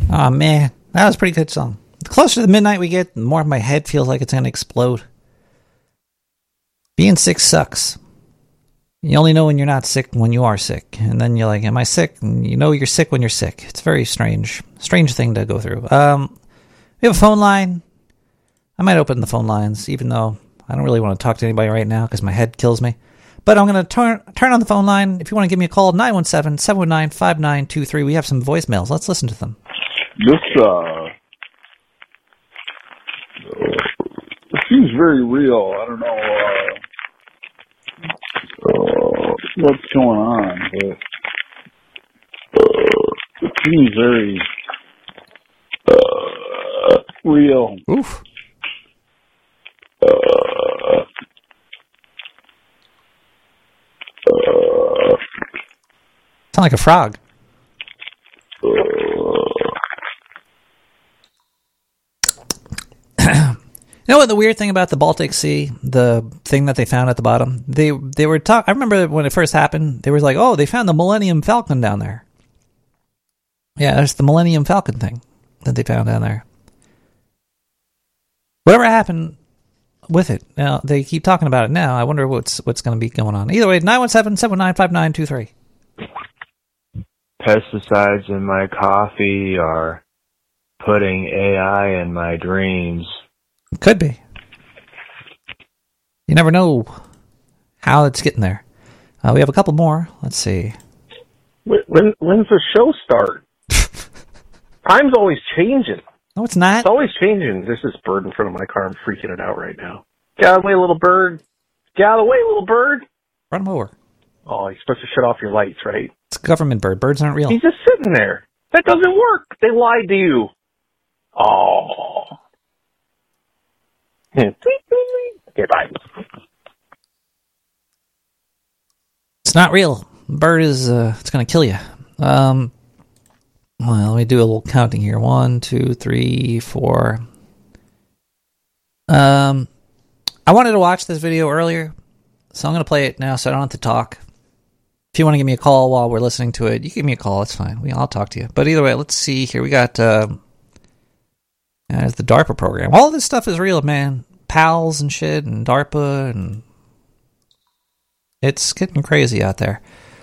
Oh, man. That was a pretty good song. The closer to the midnight we get, the more my head feels like it's going to explode. Being sick sucks. You only know when you're not sick when you are sick. And then you're like, am I sick? And you know you're sick when you're sick. It's very strange. Strange thing to go through. We have a phone line. I might open the phone lines, even though I don't really want to talk to anybody right now because my head kills me. But I'm going to turn on the phone line. If you want to give me a call, 917-719-5923. We have some voicemails. Let's listen to them. This seems very real. I don't know what's going on, but it seems very real. Oof. Sound like a frog. You know what the weird thing about the Baltic Sea, the thing that they found at the bottom? They were I remember when it first happened, they were like, oh, they found the Millennium Falcon down there. Yeah, there's the Millennium Falcon thing that they found down there. Whatever happened with it? Now, they keep talking about it now. I wonder what's going to be going on. Either way, 917-719-5923. Pesticides in my coffee are putting AI in my dreams. Could be. You never know how it's getting there. We have a couple more. Let's see. When's the show start? Time's always changing. No, it's not. It's always changing. There's this bird in front of my car. I'm freaking it out right now. Get out of the way, little bird. Get out of the way, little bird. Run him over. Oh, you're supposed to shut off your lights, right? It's a government bird. Birds aren't real. He's just sitting there. That doesn't work. They lied to you. Oh. Okay, bye. It's not real. Bird is, it's going to kill you. Well, let me do a little counting here. 1, 2, 3, 4. I wanted to watch this video earlier, so I'm going to play it now so I don't have to talk. If you want to give me a call while we're listening to it, you give me a call. It's fine. I'll talk to you. But either way, let's see here. We got there's the DARPA program. All this stuff is real, man. PALs and shit and DARPA, and it's getting crazy out there.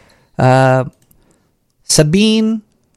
Sabine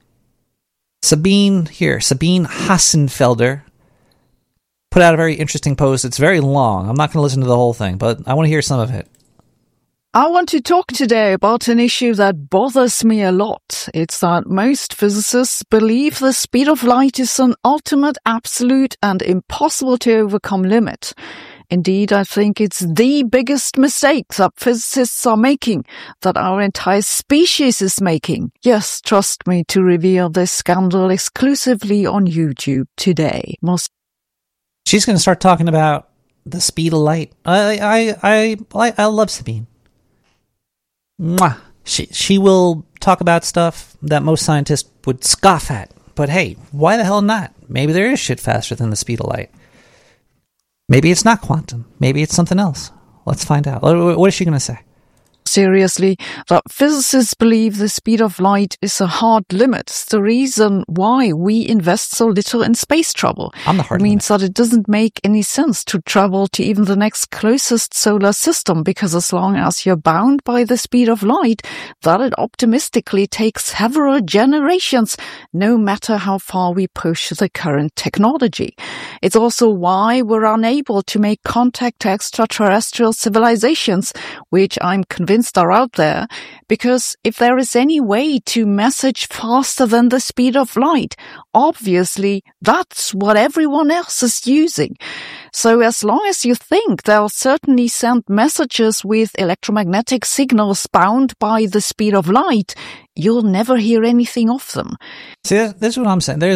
Hassenfelder put out a very interesting post. It's very long. I'm not going to listen to the whole thing, but I want to hear some of it. I want to talk today about an issue that bothers me a lot. It's that most physicists believe the speed of light is an ultimate, absolute, and impossible to overcome limit. Indeed, I think it's the biggest mistake that physicists are making, that our entire species is making. Yes, trust me to reveal this scandal exclusively on YouTube today. She's going to start talking about the speed of light. I love Sabine. Mwah. She will talk about stuff that most scientists would scoff at. But hey, why the hell not? Maybe there is shit faster than the speed of light. Maybe it's not quantum. Maybe it's something else. Let's find out. What is she going to say? Seriously, that physicists believe the speed of light is a hard limit. It's the reason why we invest so little in space travel. It means that it doesn't make any sense to travel to even the next closest solar system, because as long as you're bound by the speed of light, that it optimistically takes several generations, no matter how far we push the current technology. It's also why we're unable to make contact to extraterrestrial civilizations, which I'm convinced are out there, because if there is any way to message faster than the speed of light, obviously that's what everyone else is using. So as long as you think they'll certainly send messages with electromagnetic signals bound by the speed of light, you'll never hear anything of them. See, this is what I'm saying.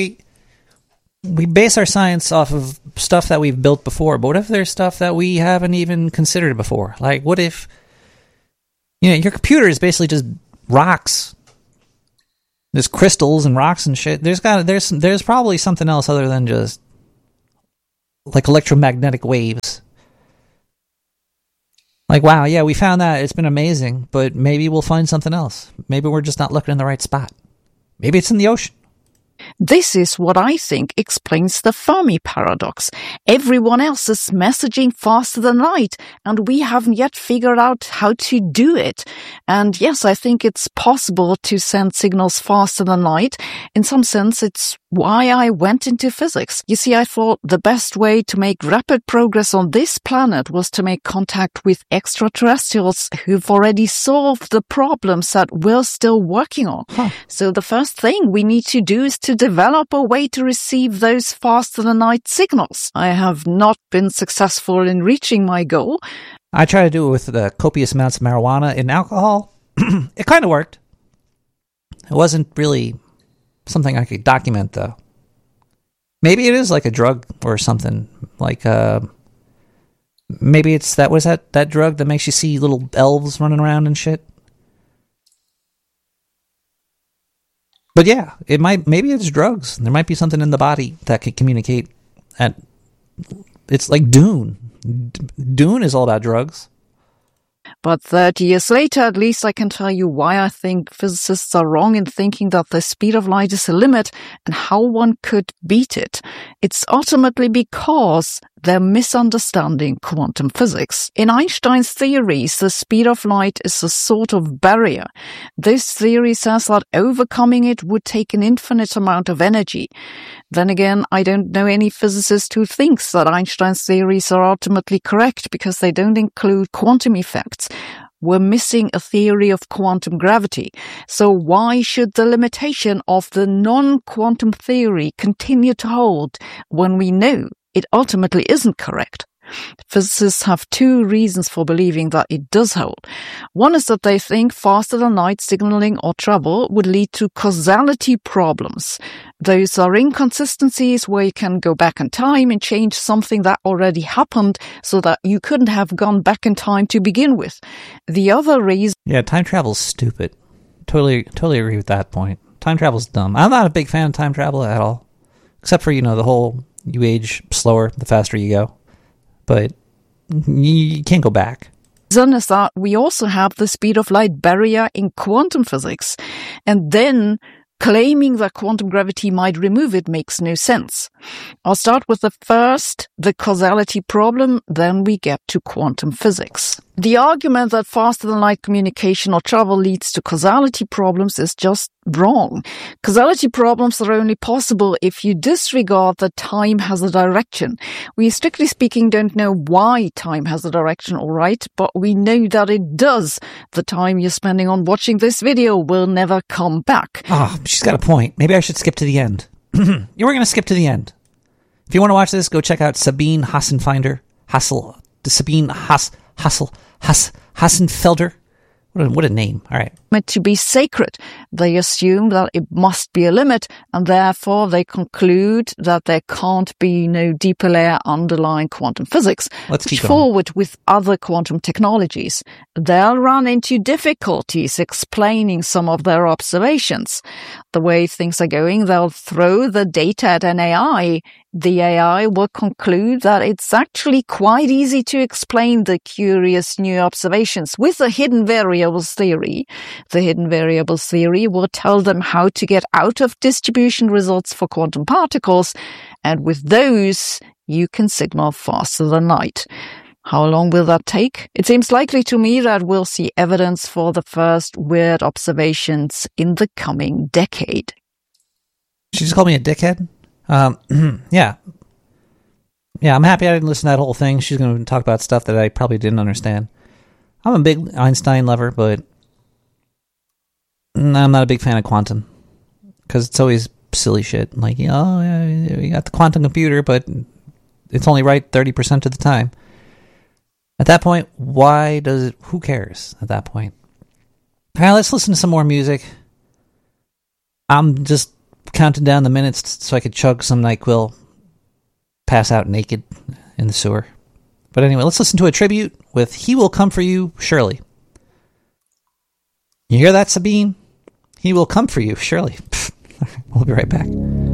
We base our science off of stuff that we've built before, but what if there's stuff that we haven't even considered before? Like, what if, your computer is basically just rocks. There's crystals and rocks and shit. There's probably something else other than just like electromagnetic waves. Like, wow, yeah, we found that. It's been amazing, but maybe we'll find something else. Maybe we're just not looking in the right spot. Maybe it's in the ocean. This is what I think explains the Fermi paradox. Everyone else is messaging faster than light, and we haven't yet figured out how to do it. And yes, I think it's possible to send signals faster than light. In some sense, it's why I went into physics. You see, I thought the best way to make rapid progress on this planet was to make contact with extraterrestrials who've already solved the problems that we're still working on. So the first thing we need to do is to develop a way to receive those faster than light signals. I have not been successful in reaching my goal. I tried to do it with the copious amounts of marijuana and alcohol. It kind of worked. It wasn't really something I could document, though. Maybe it is like a drug or something. Like, maybe it's that, what is that drug that makes you see little elves running around and shit? But yeah, maybe it's drugs. There might be something in the body that can communicate. It's like Dune. Dune is all about drugs. But 30 years later, at least I can tell you why I think physicists are wrong in thinking that the speed of light is a limit and how one could beat it. It's ultimately because they're misunderstanding quantum physics. In Einstein's theories, the speed of light is a sort of barrier. This theory says that overcoming it would take an infinite amount of energy. Then again, I don't know any physicist who thinks that Einstein's theories are ultimately correct because they don't include quantum effects. We're missing a theory of quantum gravity. So why should the limitation of the non-quantum theory continue to hold when we know it ultimately isn't correct? Physicists have two reasons for believing that it does hold. One is that they think faster than light signaling or travel would lead to causality problems. Those are inconsistencies where you can go back in time and change something that already happened so that you couldn't have gone back in time to begin with. The other reason... Yeah, time travel's stupid. Totally agree with that point. Time travel's dumb. I'm not a big fan of time travel at all. Except for, the whole you age slower the faster you go. But you can't go back. Reason is that we also have the speed of light barrier in quantum physics, and then claiming that quantum gravity might remove it makes no sense. I'll start with the causality problem, then we get to quantum physics. The argument that faster than light communication or travel leads to causality problems is just wrong. Causality problems are only possible if you disregard that time has a direction. We, strictly speaking, don't know why time has a direction, all right, but we know that it does. The time you're spending on watching this video will never come back. Oh, she's got a point. Maybe I should skip to the end. You were going to skip to the end. If you want to watch this, go check out Sabine Hassenfelder. Hassenfelder. What a name. All right. Meant to be sacred. They assume that it must be a limit, and therefore they conclude that there can't be no deeper layer underlying quantum physics. Let's keep going. Forward with other quantum technologies. They'll run into difficulties explaining some of their observations. The way things are going, they'll throw the data at an AI. The AI will conclude that it's actually quite easy to explain the curious new observations with the hidden variables theory. The hidden variables theory will tell them how to get out of distribution results for quantum particles, and with those, you can signal faster than light. How long will that take? It seems likely to me that we'll see evidence for the first weird observations in the coming decade. She just called me a dickhead? Yeah. Yeah, I'm happy I didn't listen to that whole thing. She's going to talk about stuff that I probably didn't understand. I'm a big Einstein lover, but I'm not a big fan of quantum. Because it's always silly shit. Like, we got the quantum computer, but it's only right 30% of the time. At that point, who cares at that point? All right, let's listen to some more music. I'm just counting down the minutes so I could chug some NyQuil, pass out naked in the sewer. But anyway, let's listen to a tribute with He Will Come For You, Surely. You hear that, Sabine? He will come for you, surely. We'll be right back.